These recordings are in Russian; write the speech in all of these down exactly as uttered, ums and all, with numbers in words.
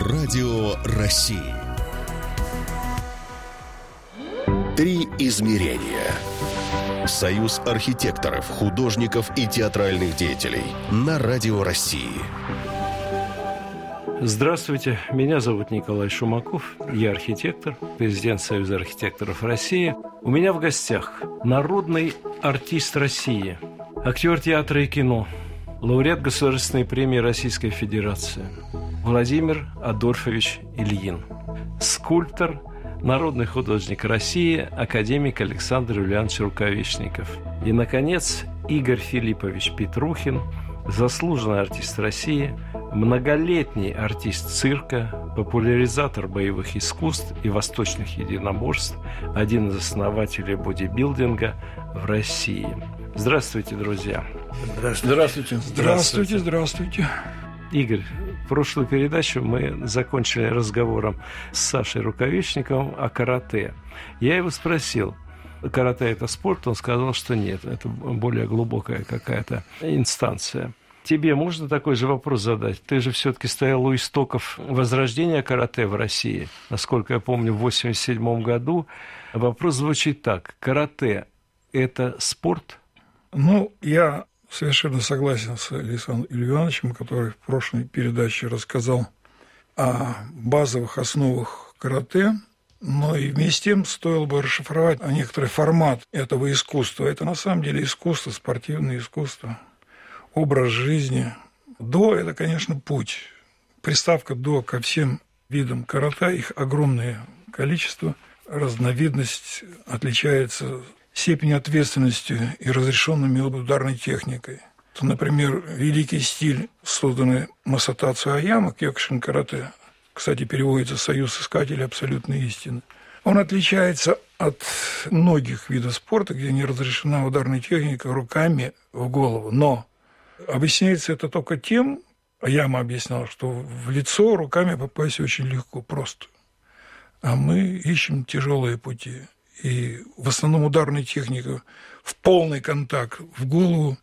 Радио России. Три измерения. Союз архитекторов, художников и театральных деятелей на Радио России. Здравствуйте, меня зовут Николай Шумаков, я архитектор, президент Союза архитекторов России. У меня в гостях народный артист России, актер театра и кино, лауреат Государственной премии Российской Федерации Владимир Адольфович Ильин, скульптор, народный художник России, академик Александр Юлианович Рукавишников. И, наконец, Игорь Филиппович Петрухин, заслуженный артист России, многолетний артист цирка, популяризатор боевых искусств и восточных единоборств, один из основателей бодибилдинга в России. Здравствуйте, друзья. Здравствуйте. Здравствуйте. Здравствуйте. Здравствуйте. Игорь, прошлую передачу мы закончили разговором с Сашей Рукавишниковым о карате. Я его спросил, карате – это спорт? Он сказал, что нет, это более глубокая какая-то инстанция. Тебе можно такой же вопрос задать? Ты же все-таки стоял у истоков возрождения карате в России. Насколько я помню, в восемьдесят седьмом году. Вопрос звучит так. Карате – это спорт? Ну, я совершенно согласен с Александром Ильяновичем, который в прошлой передаче рассказал о базовых основах карате, но и вместе с тем стоило бы расшифровать некоторый формат этого искусства. Это на самом деле искусство, спортивное искусство, образ жизни. До – это, конечно, путь. Приставка «до» ко всем видам карате, их огромное количество, разновидность отличается степень ответственности и разрешенными ударной техникой. То, например, великий стиль, созданный Масатацу Аяма, Кёкушин карате, кстати, переводится «Союз искателей абсолютной истины», он отличается от многих видов спорта, где не разрешена ударная техника руками в голову. Но объясняется это только тем, Аяма объяснял, что в лицо руками попасть очень легко, просто. А мы ищем тяжелые пути. И в основном ударная техника в полный контакт в голову,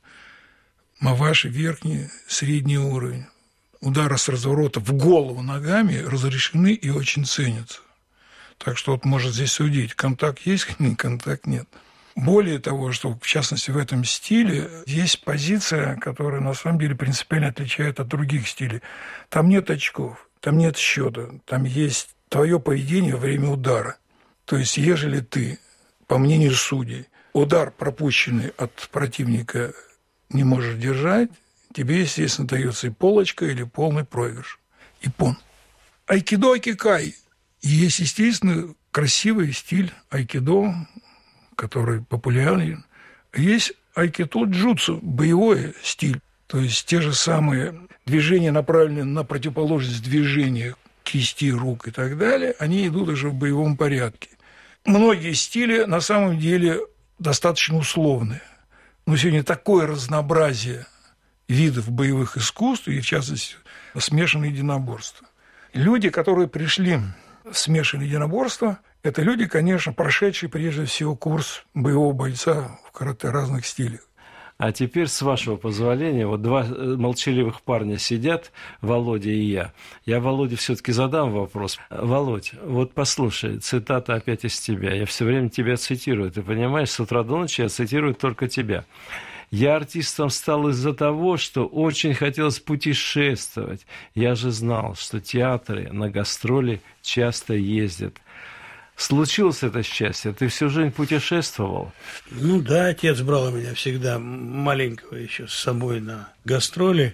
маваши верхний, средний уровень. Удары с разворота в голову ногами разрешены и очень ценятся. Так что вот может здесь судить, контакт есть, контакт нет. Более того, что в частности в этом стиле есть позиция, которая на самом деле принципиально отличает от других стилей. Там нет очков, там нет счета, там есть твое поведение во время удара. То есть, ежели ты, по мнению судей, удар, пропущенный от противника, не можешь держать, тебе, естественно, дается и полочка, или полный проигрыш. Иппон. Айкидо, айкикай. Есть, естественно, красивый стиль айкидо, который популярен. Есть айкидо-джутсу, боевой стиль. То есть, те же самые движения, направленные на противоположность движения кисти, рук и так далее, они идут уже в боевом порядке. Многие стили на самом деле достаточно условные. Но сегодня такое разнообразие видов боевых искусств, и в частности смешанное единоборство. Люди, которые пришли в смешанное единоборство, это люди, конечно, прошедшие прежде всего курс боевого бойца в карате разных стилях. А теперь, с вашего позволения, вот два молчаливых парня сидят, Володя и я. Я Володе все-таки задам вопрос. Володь, вот послушай, цитата опять из тебя. Я все время тебя цитирую. Ты понимаешь, с утра до ночи я цитирую только тебя. Я артистом стал из-за того, что очень хотелось путешествовать. Я же знал, что театры на гастроли часто ездят. Случилось это счастье? Ты всю жизнь путешествовал? Ну да, отец брал меня всегда маленького еще с собой на гастроли.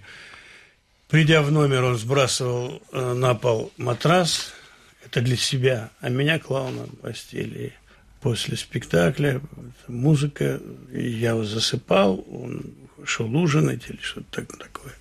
Придя в номер, он сбрасывал на пол матрас. Это для себя. А меня клал на постели. После спектакля музыка, я засыпал, он шел ужинать или что-то такое.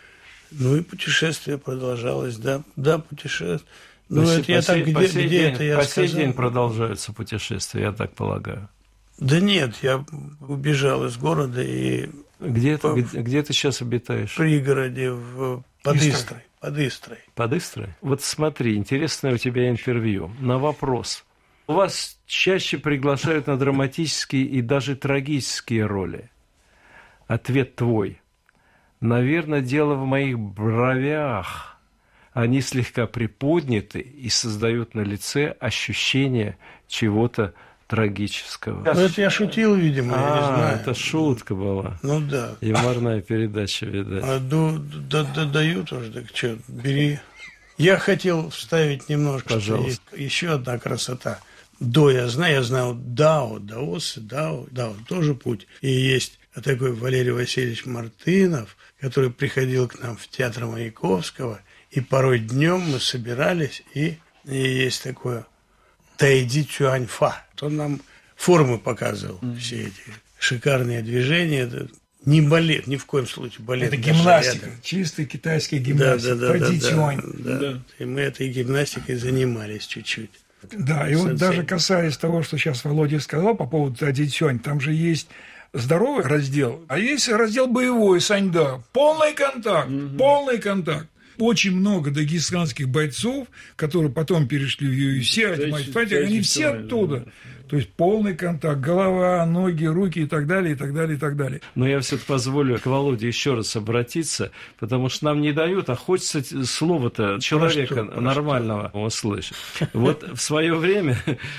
Ну и путешествие продолжалось. Да, да, путешествие. Ну, по это по я так где, где, где-то я по сказал. сей день продолжаются путешествия, я так полагаю. Да нет, я убежал из города и... Где, по, ты, где, где ты сейчас обитаешь? В пригороде, в, под Истрой. Под Истрой. Под Истрой? Вот смотри, интересное у тебя интервью. На вопрос. У вас чаще приглашают на драматические и даже трагические роли. Ответ твой. Наверное, дело в моих бровях. они слегка приподняты и создают на лице ощущение чего-то трагического. Ну, это я шутил, видимо, я не А, знаю. это шутка была. Ну да. Юморная передача, видать. А ду- да- да- дают уже, так что, бери. Я хотел вставить немножко, что Пожалуйста. есть еще одна красота. До я знаю, я знал Дао, Даосы, Дао, Дао тоже путь. И есть такой Валерий Васильевич Мартынов, который приходил к нам в театр Маяковского, и порой днем мы собирались, и, и есть такое Тайди Цюаньфа. Он нам формы показывал, mm. все эти шикарные движения. Это не балет, ни в коем случае балет. Это гимнастика, рядом. Чистый китайский гимнастика. Да, да, да, Тайди-цюань. да, да, да. И мы этой гимнастикой занимались чуть-чуть. Да, и вот даже касаясь того, что сейчас Володя сказал по поводу Тайди-цюань, там же есть здоровый раздел, а есть раздел боевой, саньда. Полный контакт, mm-hmm. полный контакт. Очень много дагестанских бойцов, которые потом перешли в ю эф си, Ultimate Fighter, они все оттуда. То есть полный контакт, голова, ноги, руки и так далее, и так далее, и так далее. Но я все-таки позволю к Володе еще раз обратиться, потому что нам не дают, а хочется слово-то человека про что, про нормального что? услышать. Вот в свое время,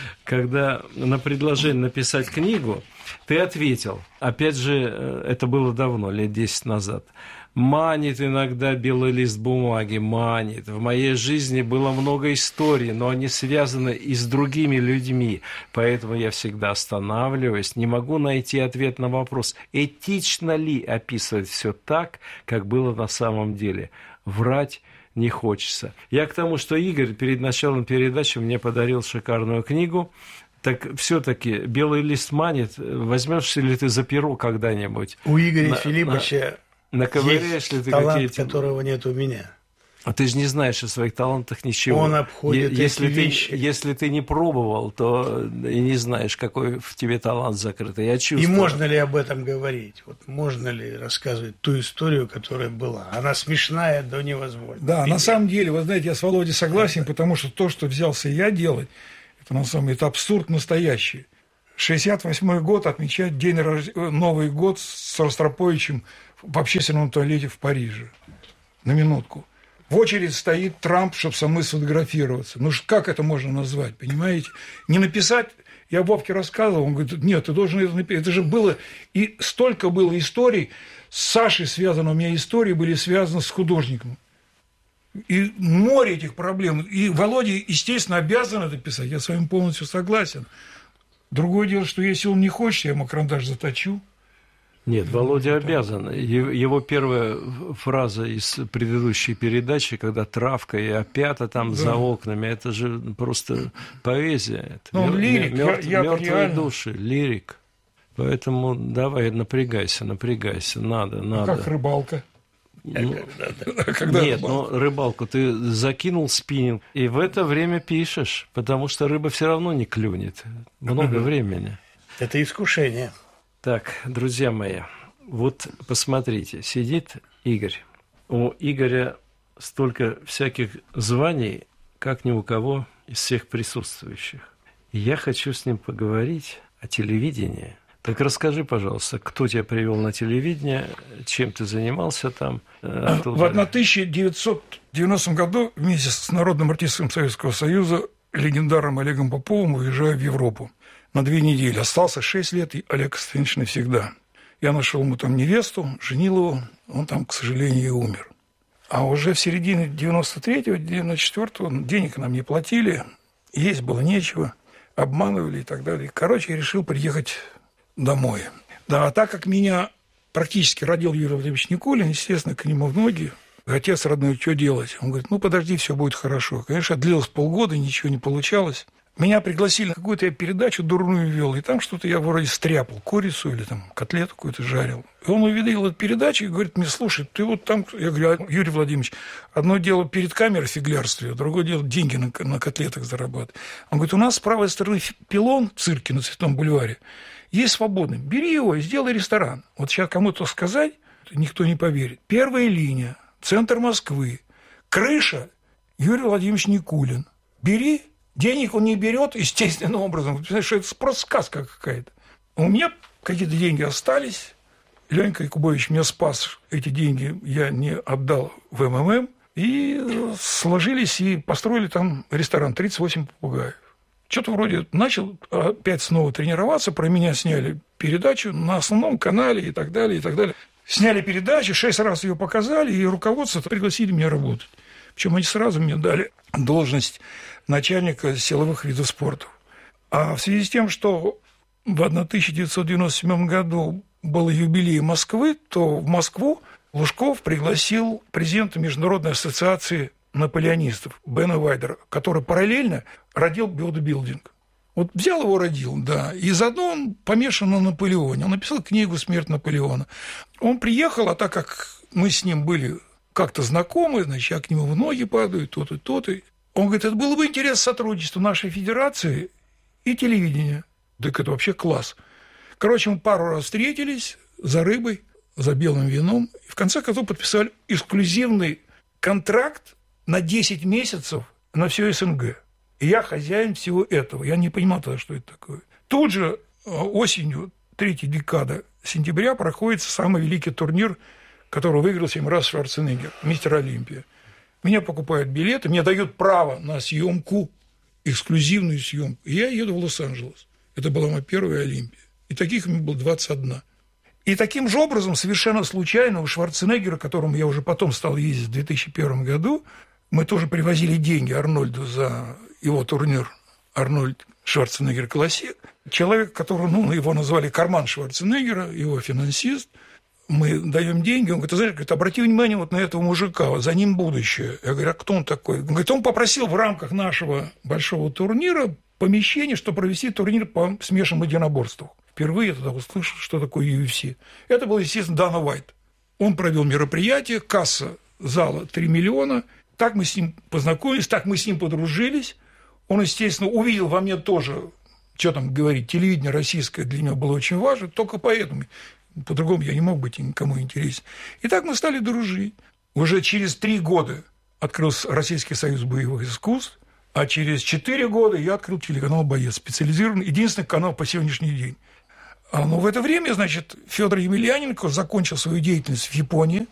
когда на предложение написать книгу, ты ответил, опять же, это было давно, лет десять назад, манит иногда белый лист бумаги, манит. В моей жизни было много историй, но они связаны и с другими людьми. Поэтому я всегда останавливаюсь, не могу найти ответ на вопрос, этично ли описывать все так, как было на самом деле. Врать не хочется. Я к тому, что Игорь перед началом передачи мне подарил шикарную книгу. Так все-таки белый лист манит. Возьмешься ли ты за перо когда-нибудь? У Игоря на, Филипповича наковыряешь ли ты талант, какие-то... которого нет у меня. А ты же не знаешь о своих талантах ничего. Он обходит е- если эти ты, вещи. Если ты не пробовал, то и не знаешь, какой в тебе талант закрытый. Я чувствую. И можно ли об этом говорить? Вот можно ли рассказывать ту историю, которая была? Она смешная до невозможного. Да, на самом деле, вы знаете, я с Володей согласен, потому что то, что взялся я делать, это на самом деле это абсурд настоящий. шестьдесят восьмой год отмечать день рожд... Новый год с Ростроповичем в общественном туалете в Париже. На минутку. В очередь стоит Трамп, чтобы со мной сфотографироваться. Ну, как это можно назвать, понимаете? Не написать, я Вовке рассказывал, он говорит, нет, ты должен это написать. Это же было, и столько было историй, с Сашей связано, у меня истории были связаны с художником. И море этих проблем. И Володя, естественно, обязан это писать, я с вами полностью согласен. Другое дело, что если он не хочет, я ему карандаш заточу. Нет, Володя обязан. Его первая фраза из предыдущей передачи, когда травка и опята там да. за окнами, это же просто поэзия. Это ну, мер... лирик, мертв... я, я мертвые реально... души, лирик. Поэтому давай, напрягайся, напрягайся, надо, надо. Как рыбалка. Ну, Когда нет, рыбалка? но рыбалку ты закинул спиннинг, и в это время пишешь, потому что рыба все равно не клюнет. Много времени. Это искушение. Так, друзья мои, вот посмотрите, сидит Игорь. У Игоря столько всяких званий, как ни у кого из всех присутствующих. И я хочу с ним поговорить о телевидении. Так расскажи, пожалуйста, кто тебя привел на телевидение, чем ты занимался там? В тысяча девятьсот девяностом году вместе с Народным артистом Советского Союза, легендарным Олегом Поповым, уезжаю в Европу на две недели. Остался шесть лет, и Олег Константинович навсегда. Я нашел ему там невесту, женил его, он там, к сожалению, и умер. А уже в середине девяносто третьего, девяносто четвёртого денег нам не платили, есть было нечего, обманывали и так далее. Короче, я решил приехать домой. Да, а так как меня практически родил Юрий Владимирович Никулин, естественно, к нему в ноги. Отец родной, что делать? Он говорит, ну, подожди, все будет хорошо. Конечно, длилось полгода, ничего не получалось. Меня пригласили на какую-то я передачу дурную вел, и там что-то я вроде стряпал, курицу или там котлету какую-то жарил. И он увидел эту передачу и говорит мне, слушай, ты вот там... Я говорю, Юрий Владимирович, одно дело перед камерой фиглярствие, другое дело деньги на, на котлетах зарабатывать. Он говорит, у нас с правой стороны пилон в цирке на Цветном бульваре, есть свободный, бери его и сделай ресторан. Вот сейчас кому-то сказать, никто не поверит. Первая линия, центр Москвы, крыша, Юрий Владимирович Никулин. Бери. Денег он не берет естественным образом. Потому что это просто сказка какая-то. У меня какие-то деньги остались. Ленька Якубович меня спас. Эти деньги я не отдал в МММ. И сложились и построили там ресторан «тридцать восемь попугаев». Что-то вроде начал опять снова тренироваться, про меня сняли передачу на основном канале и так далее, и так далее. Сняли передачу, шесть раз ее показали, и руководство пригласили меня работать. Причем они сразу мне дали должность начальника силовых видов спорта. А в связи с тем, что в тысяча девятьсот девяносто седьмом году был юбилей Москвы, то в Москву Лужков пригласил президента Международной ассоциации наполеонистов Бена Вайдера, который параллельно родил бодибилдинг. Вот взял его, родил, да, и заодно он помешан на Наполеоне. Он написал книгу «Смерть Наполеона». Он приехал, а так как мы с ним были как-то знакомы, значит, я к нему в ноги падаю, то-то, то-то. Он говорит, это было бы интересно сотрудничество нашей федерации и телевидения. Так это вообще класс. Короче, мы пару раз встретились за рыбой, за белым вином, и в конце концов подписали эксклюзивный контракт на десять месяцев на все СНГ. И я хозяин всего этого. Я не понимал тогда, что это такое. Тут же осенью, третья декада сентября, проходит самый великий турнир, который выиграл семь раз Шварценеггер, мистер Олимпия. Меня покупают билеты, мне дают право на съемку, эксклюзивную съемку. И я еду в Лос-Анджелес. Это была моя первая Олимпия. И таких мне было двадцать одна. И таким же образом, совершенно случайно, у Шварценеггера, к которому я уже потом стал ездить в две тысячи первом году, мы тоже привозили деньги Арнольду за его турнир «Арнольд Шварценеггер Классик». Человек, который, ну, его назвали «Карман Шварценеггера», его финансист, мы даем деньги, он говорит, ты знаешь, говорит, обрати внимание вот на этого мужика, за ним будущее. Я говорю, а кто он такой? Он говорит, он попросил в рамках нашего большого турнира помещение, чтобы провести турнир по смешанным единоборствам. Впервые я тогда услышал, что такое ю эф си. Это был, естественно, Дана Уайт. Он провел мероприятие, касса зала три миллиона. Так мы с ним познакомились, так мы с ним подружились. Он, естественно, увидел во мне тоже, что там говорить, телевидение российское для него было очень важно, только поэтому. По-другому я не мог быть никому интересен. И так мы стали дружить. Уже через три года открылся Российский союз боевых искусств, а через четыре года я открыл телеканал «Боец», специализированный, единственный канал по сегодняшний день. Но в это время, значит, Федор Емельяненко закончил свою деятельность в Японии.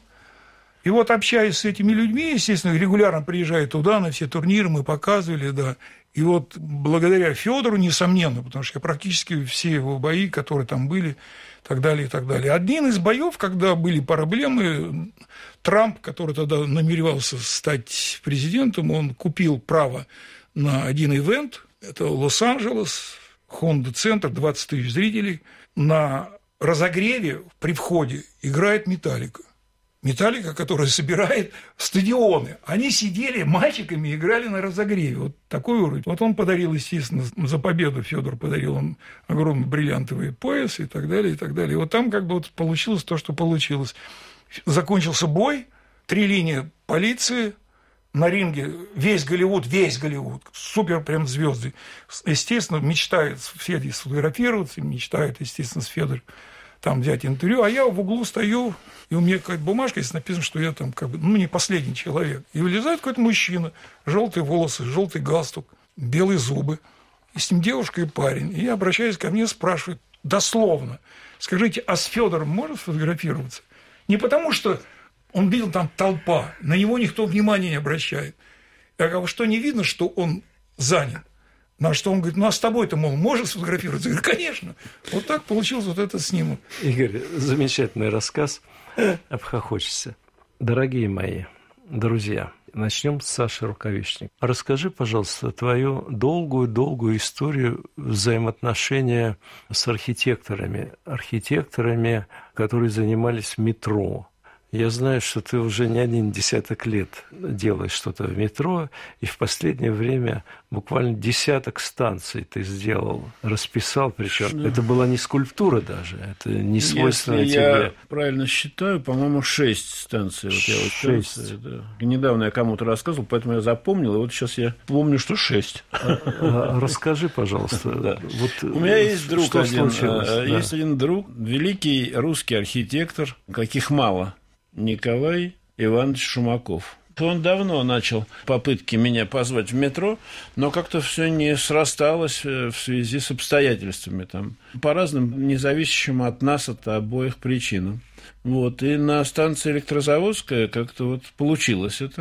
И вот, общаясь с этими людьми, естественно, регулярно приезжая туда, на все турниры мы показывали, да. И вот благодаря Федору, несомненно, потому что я практически все его бои, которые там были, так далее, и так далее. Один из боев, когда были проблемы, Трамп, который тогда намеревался стать президентом, он купил право на один ивент, это Лос-Анджелес, Honda-центр, двадцать тысяч зрителей. На разогреве при входе играет «Металлика». «Металлика», которая собирает стадионы. Они сидели мальчиками и играли на разогреве. Вот такой уровень. Вот он подарил, естественно, за победу Федор подарил он огромный бриллиантовый пояс и так далее, и так далее. И вот там как бы вот получилось то, что получилось. Закончился бой, три линии полиции, на ринге весь Голливуд, весь Голливуд, супер прям звезды. Естественно, мечтает с Федой сфотографироваться, мечтает, естественно, с Федором там взять интервью, а я в углу стою, и у меня какая-то бумажка, здесь написано, что я там как бы, ну, не последний человек. И вылезает какой-то мужчина, желтые волосы, желтый галстук, белые зубы, и с ним девушка и парень. И я обращаюсь ко мне, спрашиваю дословно, скажите, а с Федором можно сфотографироваться? Не потому что он видел там толпа, на него никто внимания не обращает. Я говорю, что не видно, что он занят? На что он говорит, ну а с тобой-то, мол, можно сфотографироваться? Я говорю, конечно. Вот так получился вот этот снимок. Игорь, замечательный рассказ. Обхохочешься. Дорогие мои друзья, начнем с Саши Рукавишника. Расскажи, пожалуйста, твою долгую-долгую историю взаимоотношения с архитекторами, архитекторами, которые занимались метро. Я знаю, что ты уже не один десяток лет делаешь что-то в метро, и в последнее время буквально десяток станций ты сделал, расписал, причем это была не скульптура даже, это не свойственно Если тебе. Я правильно считаю, по-моему, шесть станций. Вот я вот шесть. станции, да. Недавно я кому-то рассказывал, поэтому я запомнил, и вот сейчас я помню, что шесть. Расскажи, пожалуйста. У меня есть друг один, есть один друг, великий русский архитектор, каких мало. Николай Иванович Шумаков. Он давно начал попытки меня позвать в метро, но как-то все не срасталось в связи с обстоятельствами там, по разным независящим от нас, от обоих причинам. Вот. И на станции Электрозаводская как-то вот получилось это.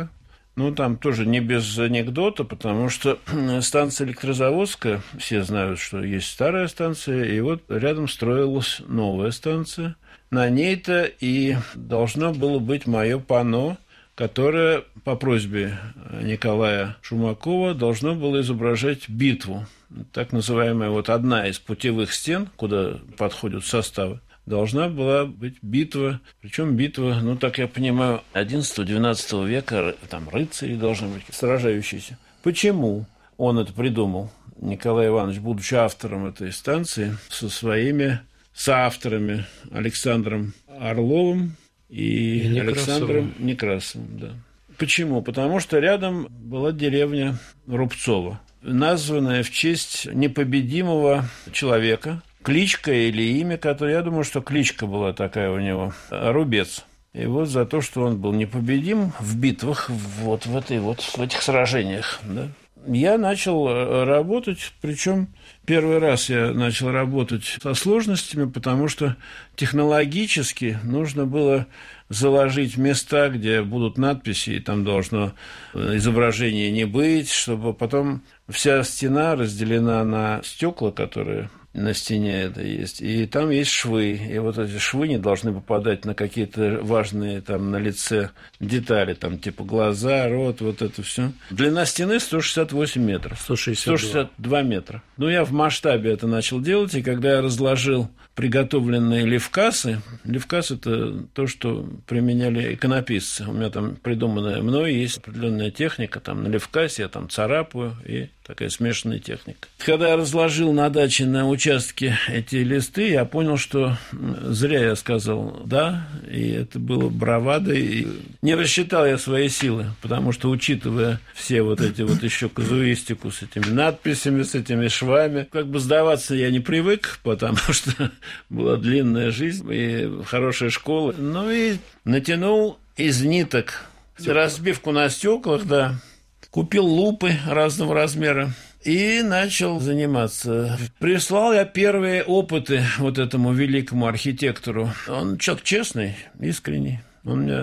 Ну, там тоже не без анекдота, потому что станция Электрозаводская, все знают, что есть старая станция, и вот рядом строилась новая станция. На ней-то и должно было быть мое панно, которое по просьбе Николая Шумакова должно было изображать битву. Так называемая вот одна из путевых стен, куда подходят составы, должна была быть битва, причем битва, ну, так я понимаю, одиннадцатого-двенадцатого века, там рыцари должны быть, сражающиеся. Почему он это придумал? Николай Иванович, будучи автором этой станции, со своими соавторами Александром Орловым и, и Александром Некрасовым. Да. Почему? Потому что рядом была деревня Рубцово, названная в честь непобедимого человека, кличка или имя, которое, я думаю, что кличка была такая у него, Рубец. И вот за то, что он был непобедим в битвах, вот в, этой, вот, в этих сражениях, да, я начал работать, причем первый раз я начал работать со сложностями, потому что технологически нужно было заложить места, где будут надписи, и там должно изображение не быть, чтобы потом вся стена разделена на стекла, которые на стене это есть, и там есть швы, и вот эти швы не должны попадать на какие-то важные там на лице детали, там типа глаза, рот, вот это все. Длина стены сто шестьдесят восемь метров. сто шестьдесят два. сто шестьдесят два метра. Ну, я в масштабе это начал делать, и когда я разложил приготовленные левкасы, левкас – это то, что применяли иконописцы. У меня там придуманная мной есть определенная техника, там на левкасе я там царапаю, и такая смешанная техника. Когда я разложил на даче на участке эти листы, я понял, что зря я сказал «да», и это было бравадой. И не рассчитал я свои силы, потому что, учитывая все вот эти вот еще казуистику с этими надписями, с этими швами, как бы сдаваться я не привык, потому что была длинная жизнь и хорошая школа. Ну и натянул из ниток разбивку на стеклах, да. Купил лупы разного размера и начал заниматься. Прислал я первые опыты вот этому великому архитектору. Он человек честный, искренний. Он мне